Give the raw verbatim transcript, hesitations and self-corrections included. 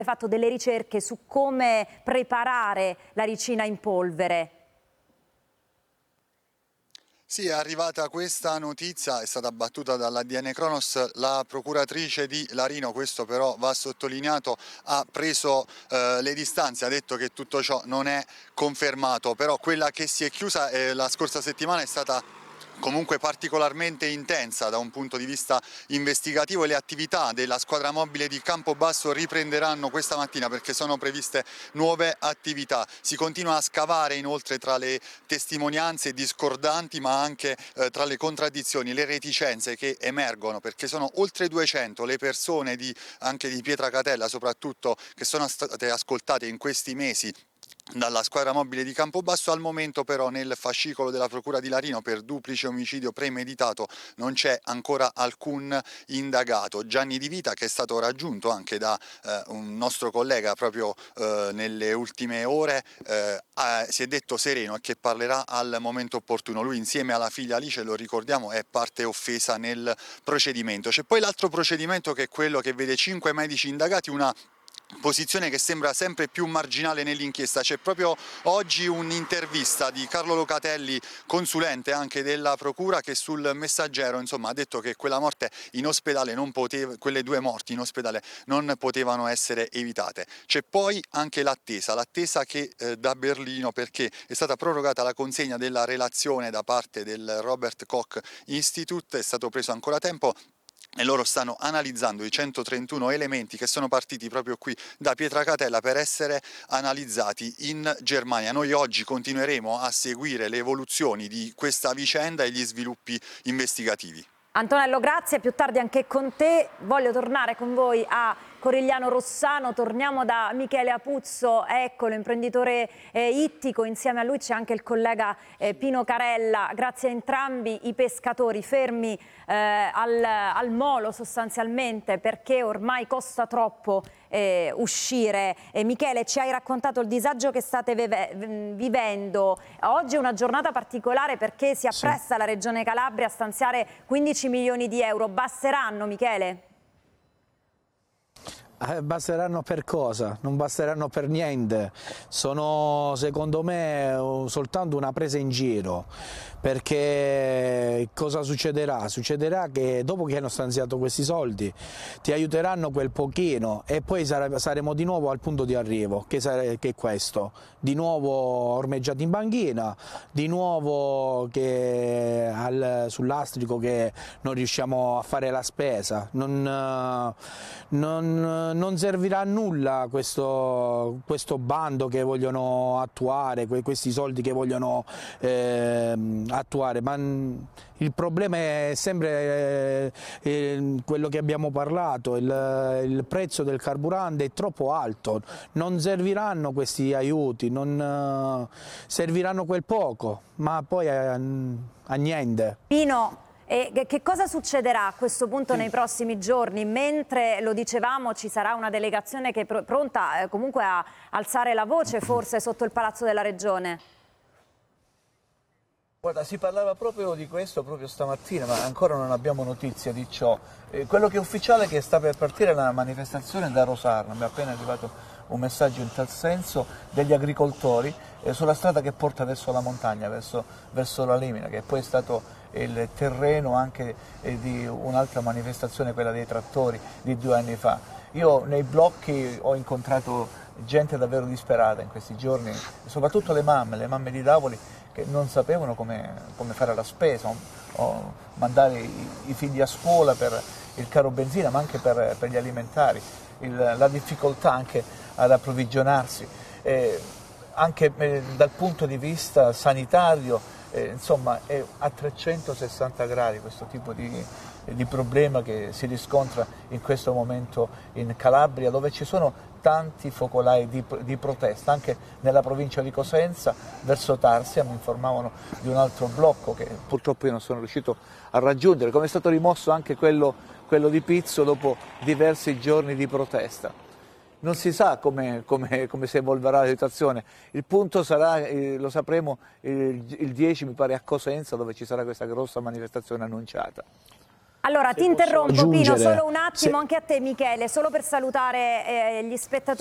fatto delle ricerche su come preparare la ricina in polvere. Sì, è arrivata questa notizia, è stata battuta dalla D N Kronos, la procuratrice di Larino, questo però va sottolineato, ha preso eh, le distanze, ha detto che tutto ciò non è confermato, però quella che si è chiusa eh, la scorsa settimana è stata comunque particolarmente intensa da un punto di vista investigativo e le attività della squadra mobile di Campobasso riprenderanno questa mattina perché sono previste nuove attività. Si continua a scavare inoltre tra le testimonianze discordanti ma anche eh, tra le contraddizioni, le reticenze che emergono, perché sono oltre duecento le persone di, anche di Pietracatella soprattutto, che sono state ascoltate in questi mesi dalla squadra mobile di Campobasso. Al momento però nel fascicolo della procura di Larino per duplice omicidio premeditato non c'è ancora alcun indagato. Gianni Di Vita, che è stato raggiunto anche da eh, un nostro collega proprio eh, nelle ultime ore, eh, ha, si è detto sereno e che parlerà al momento opportuno. Lui insieme alla figlia Alice, lo ricordiamo, è parte offesa nel procedimento. C'è poi l'altro procedimento che è quello che vede cinque medici indagati, una posizione che sembra sempre più marginale nell'inchiesta. C'è proprio oggi un'intervista di Carlo Locatelli, consulente anche della procura, che sul Messaggero insomma ha detto che quella morte in ospedale non poteva, quelle due morti in ospedale non potevano essere evitate. C'è poi anche l'attesa, l'attesa che eh, da Berlino, perché è stata prorogata la consegna della relazione da parte del Robert Koch Institute, è stato preso ancora tempo e loro stanno analizzando i centotrentuno elementi che sono partiti proprio qui da Pietracatella per essere analizzati in Germania. Noi oggi continueremo a seguire le evoluzioni di questa vicenda e gli sviluppi investigativi. Antonello, grazie, più tardi anche con te. Voglio tornare con voi a Corigliano Rossano, torniamo da Michele Apuzzo, eccolo, imprenditore eh, ittico, insieme a lui c'è anche il collega eh, Pino Carella. Grazie a entrambi i pescatori fermi eh, al, al molo sostanzialmente perché ormai costa troppo eh, uscire. Eh, Michele, ci hai raccontato il disagio che state vivendo. Oggi è una giornata particolare perché si appresta sì. la Regione Calabria a stanziare quindici milioni di euro. Basteranno, Michele? Eh, basteranno per cosa? Non basteranno per niente, sono secondo me soltanto una presa in giro, perché cosa succederà? Succederà che dopo che hanno stanziato questi soldi ti aiuteranno quel pochino e poi sare saremo di nuovo al punto di arrivo, che, che è questo, di nuovo ormeggiati in banchina, di nuovo sull'astrico che non riusciamo a fare la spesa, non, non non servirà a nulla questo, questo bando che vogliono attuare, questi soldi che vogliono eh, attuare, ma il problema è sempre eh, quello che abbiamo parlato, il, il prezzo del carburante è troppo alto, non serviranno questi aiuti, non, serviranno quel poco, ma poi a, a niente. Pino, e che cosa succederà a questo punto sì. nei prossimi giorni? Mentre lo dicevamo ci sarà una delegazione che è pronta eh, comunque a alzare la voce forse sotto il Palazzo della Regione. Guarda, si parlava proprio di questo proprio stamattina, ma ancora non abbiamo notizia di ciò. Eh, quello che è ufficiale è che sta per partire la manifestazione da Rosarno, mi è appena arrivato un messaggio in tal senso degli agricoltori eh, sulla strada che porta verso la montagna, verso, verso la Limina, che poi è stato il terreno anche eh, di un'altra manifestazione, quella dei trattori di due anni fa. Io nei blocchi ho incontrato gente davvero disperata in questi giorni, soprattutto le mamme, le mamme di Davoli, che non sapevano come, come fare la spesa, o, o mandare i, i figli a scuola per il caro benzina, ma anche per, per gli alimentari, il, la difficoltà anche ad approvvigionarsi, eh, anche eh, dal punto di vista sanitario, eh, insomma è a trecentosessanta gradi questo tipo di, di problema che si riscontra in questo momento in Calabria, dove ci sono tanti focolai di, di protesta, anche nella provincia di Cosenza, verso Tarsia, mi informavano di un altro blocco che purtroppo io non sono riuscito a raggiungere, come è stato rimosso anche quello, quello di Pizzo dopo diversi giorni di protesta. Non si sa come, come, come si evolverà la situazione, il punto sarà, eh, lo sapremo il, il dieci mi pare a Cosenza, dove ci sarà questa grossa manifestazione annunciata. Allora Se ti interrompo aggiungere, Pino, solo un attimo, se- anche a te Michele, solo per salutare eh, gli spettatori.